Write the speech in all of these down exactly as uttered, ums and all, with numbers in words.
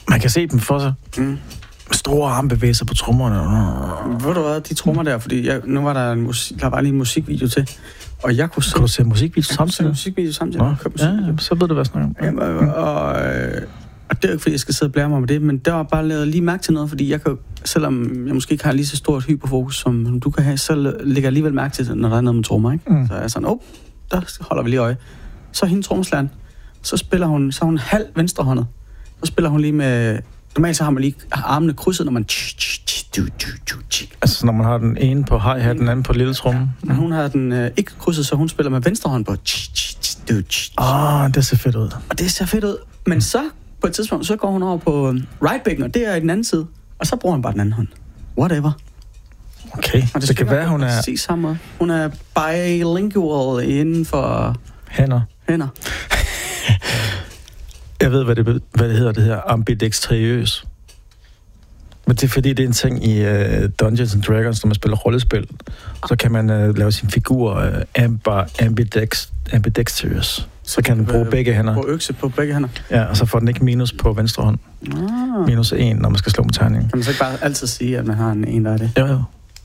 Man kan se dem for sig. Mm. Store armbevægelser på trommerne. Ved du hvad, de trommer der, fordi jeg, nu var der en musik, der var lige en musikvideo til, og jeg kunne se... Kan du se musikvideo samtidig? musikvideo samtidig. Nå, ja, ja, så ved du, hvad jeg snakker om. Jamen, og, og, og det er jo ikke, fordi jeg skal sidde og blære mig med det, men der var bare lavet lige mærke til noget, fordi jeg kan, selvom jeg måske ikke har lige så stort hyperfokus, som du kan have, så lægger jeg alligevel mærke til det, når der er noget med trommer, ikke? Mm. Så er jeg sådan, åh, oh, der holder vi lige øje. Så hende trommeslageren, så spiller hun, så er hun halv venstrehåndet. Så spiller hun lige med... Normalt så har man lige armene krydset, når man... Altså når man har den ene på hi-hat, den anden på lille tromme. Ja, men hun har den øh, ikke krydset, så hun spiller med venstre hånd på... Åh, oh, det ser fedt ud. Og det ser fedt ud. Men så, på et tidspunkt, så går hun over på right-backen, og det er i den anden side. Og så bruger hun bare den anden hånd. Whatever. Okay, og det, det kan være, hun er... Præcis samme måde. Hun er bilingual inden for... Hænder. Hænder. Jeg ved, hvad det, hvad det hedder, det her ambidextriøs. Men det er fordi, det er en ting i uh, Dungeons and Dragons, når man spiller rollespil. Så kan man uh, lave sin figur uh, amb- ambidex, ambidextriøs. Så kan den bruge begge hænder. Bruge økse på begge hænder. Ja, og så får den ikke minus på venstre hånd. Ah. Minus en, når man skal slå med terningen. Kan man så ikke bare altid sige, at man har en, en der er det? Jo, jo.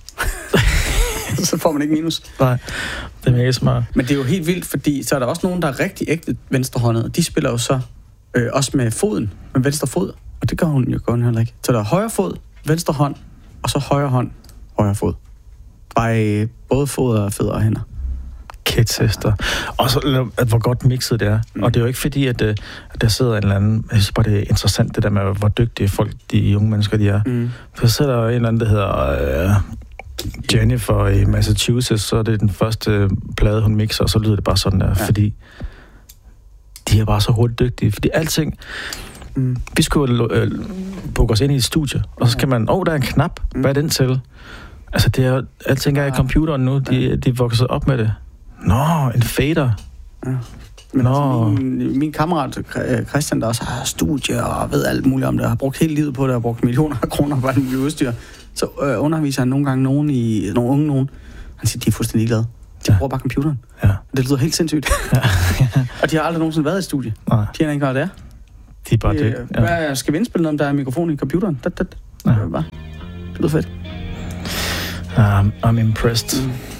Så får man ikke minus. Nej, det er mega smart. Men det er jo helt vildt, fordi så er der også nogen, der er rigtig ægte venstrehåndede. De spiller jo så øh, også med foden, med venstre fod. Og det gør hun jo godt heller ikke. Så der er højre fod, venstre hånd, og så højre hånd, højre fod. Bare både fod og fødder og hænder. Kætsester. Og så, at hvor godt mixet det er. Mm. Og det er jo ikke fordi, at, at der sidder en eller anden... Jeg synes bare, det er interessant, det der med, hvor dygtige folk, de unge mennesker, de er. Mm. For så sidder der en eller anden, der hedder... Øh, Jennifer i Massachusetts, så er det den første plade, hun mixer, og så lyder det bare sådan der, ja. Fordi de er bare så hurtigt dygtige. Fordi alting... Mm. Vi skulle jo øh, booke os ind i et studie, og så skal man... Åh, oh, der er en knap. Mm. Hvad er den til? Altså, det er, alting er i computeren nu. De, ja. de vokser op med det. Nå, en fader. Ja. Men altså, min, min kammerat Christian, der også har studie og ved alt muligt om det, har brugt hele livet på det, og har brugt millioner af kroner på alt muligt udstyr. Så øh, underviser han nogle gange nogen i, nogle unge nogen. Han siger, de er fuldstændig ligeglade. De ja. bruger bare computeren. Ja. Det lyder helt sindssygt. Ja. Og de har aldrig nogensinde været i studie. Nej. De har ikke hvad det er. De er bare det. Ja. Hvad, skal vi indspille noget, om der er mikrofon i computeren? Dat, dat. Ja. Det, bare. Det lyder fedt. Um, I'm impressed. Mm.